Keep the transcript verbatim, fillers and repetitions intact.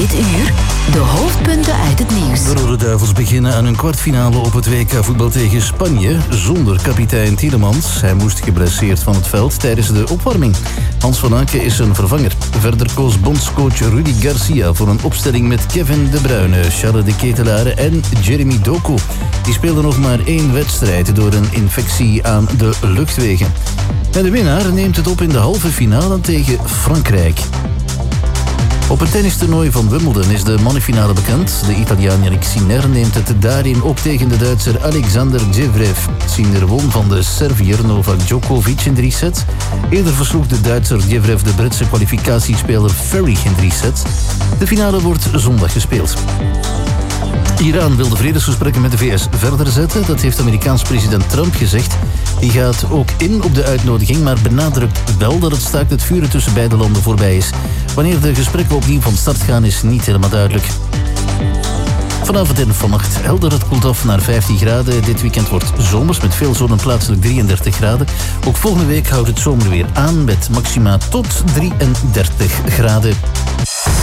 Dit uur de hoofdpunten uit het nieuws. De Rode Duivels beginnen aan hun kwartfinale op het W K voetbal tegen Spanje zonder kapitein Tielemans. Hij moest geblesseerd van het veld tijdens de opwarming. Hans van Aken is zijn vervanger. Verder koos bondscoach Rudy Garcia voor een opstelling met Kevin De Bruyne, Charles de Ketelaere en Jeremy Doku. Die speelden nog maar één wedstrijd door een infectie aan de luchtwegen. En de winnaar neemt het op in de halve finale tegen Frankrijk. Op het tennistoernooi van Wimbledon is de mannenfinale bekend. De Italiaan Yannick Sinner neemt het daarin op tegen de Duitser Alexander Zverev. Sinner won van de Serviër Novak Djokovic in drie sets. Eerder versloeg de Duitser Zverev de Britse kwalificatiespeler Ferry in drie sets. De finale wordt zondag gespeeld. Iran wil de vredesgesprekken met de V S verder zetten. Dat heeft Amerikaans president Trump gezegd. Die gaat ook in op de uitnodiging, maar benadrukt wel dat het staakt het vuren tussen beide landen voorbij is. Wanneer de gesprekken opnieuw van start gaan is niet helemaal duidelijk. Vanavond en vannacht helder, het koelt af naar vijftien graden. Dit weekend wordt zomers met veel zon en plaatselijk drieëndertig graden. Ook volgende week houdt het zomer weer aan met maxima tot drieëndertig graden.